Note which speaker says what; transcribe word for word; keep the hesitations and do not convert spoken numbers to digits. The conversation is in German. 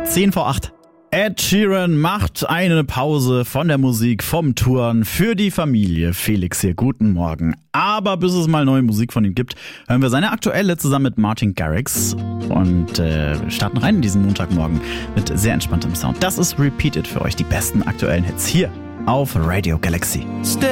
Speaker 1: zehn vor acht. Ed Sheeran macht eine Pause von der Musik, vom Touren für die Familie. Felix hier, guten Morgen. Aber bis es mal neue Musik von ihm gibt, hören wir seine aktuelle zusammen mit Martin Garrix und äh, starten rein in diesen Montagmorgen mit sehr entspanntem Sound. Das ist Repeated für euch, die besten aktuellen Hits hier auf Radio Galaxy.